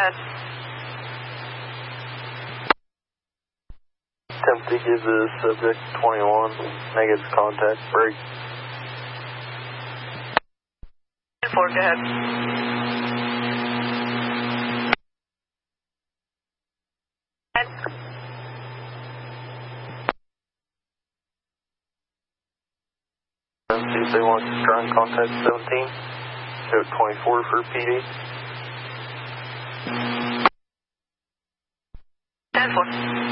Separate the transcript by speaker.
Speaker 1: Attempt to give the subject 21 negative contact break.
Speaker 2: 4, go ahead.
Speaker 1: See if they want to try and contact 17. Show 24 for PD.
Speaker 2: 10-4.